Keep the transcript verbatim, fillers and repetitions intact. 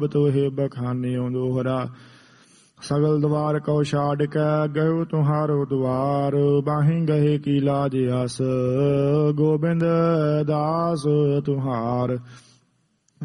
ਤੋਹੇ ਬਖਾਨਿਓ ਦੋਹਰਾ। सगल द्वार कौ छाड़ कै गयो तुम्हारो द्वार। बाहि गहे की लाज आस गोबिंद दास तुम्हार।